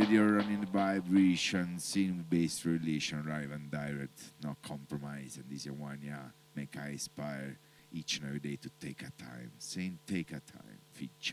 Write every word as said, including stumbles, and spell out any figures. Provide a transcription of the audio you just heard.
radio running vibration, scene-based relation, live and direct, no compromise. And this is one, yeah, make I inspire each and every day to take a time. Saying take a time, feature.